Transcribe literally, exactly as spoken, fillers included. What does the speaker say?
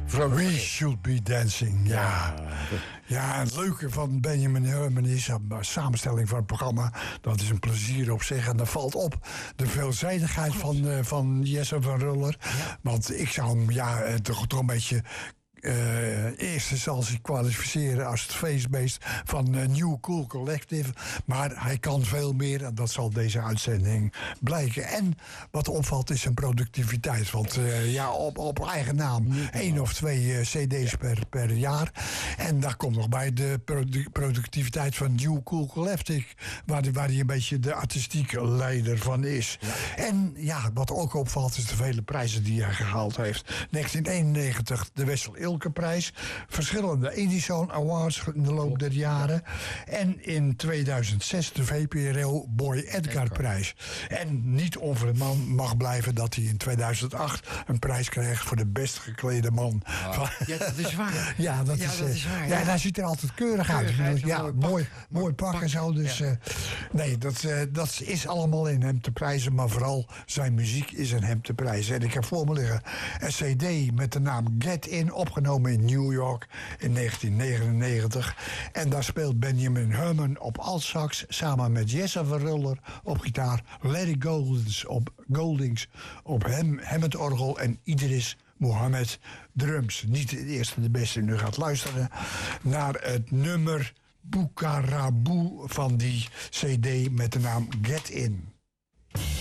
We Should Be Dancing, ja. Ja, het leuke van Benjamin Herman is, de samenstelling van het programma, dat is een plezier op zich. En dat valt op de veelzijdigheid van, uh, van Jesse van Ruller. Ja. Want ik zou hem ja, toch, toch een beetje... Uh, eerst instantie kwalificeren als het feestbeest van uh, New Cool Collective. Maar hij kan veel meer en dat zal deze uitzending blijken. En wat opvalt is zijn productiviteit. Want uh, ja, op, op eigen naam één of twee uh, cd's per, per jaar. En daar komt nog bij de produ- productiviteit van New Cool Collective. Waar hij waar die een beetje de artistieke leider van is. Ja. En ja, wat ook opvalt is de vele prijzen die hij gehaald heeft. negentien eenennegentig de Wessel Ilkenprijs. Verschillende Edison Awards in de loop der jaren. En in tweeduizend zes de V P R O Boy Edgar prijs. En niet onvermeld mag blijven dat hij in tweeduizend acht een prijs kreeg voor de best geklede man. Oh. Ja, dat is waar. Ja, dat, ja, is, dat is waar. Ja, en hij ziet er altijd keurig uit. Keurigheid, Ja, mooi mooi, pak. mooi pak, pak en zo. Dus ja. uh, nee, dat, uh, dat is allemaal in hem te prijzen. Maar vooral zijn muziek is in hem te prijzen. En ik heb voor me liggen een cd met de naam Get In, opgenomen in New York in negentien negenennegentig. En daar speelt Benjamin Herman op altsax samen met Jesse van Ruller op gitaar, Larry Goldings op, Goldings op hem, Hammond-orgel en Idris Mohammed drums. Niet de eerste de beste. Nu gaat luisteren naar het nummer Boekaraboe van die cd met de naam Get In.